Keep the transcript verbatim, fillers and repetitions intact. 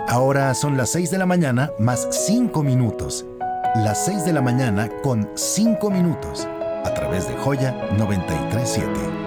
Ahora son las seis de la mañana más cinco minutos. Las seis de la mañana con cinco minutos. A través de Joya noventa y tres punto siete.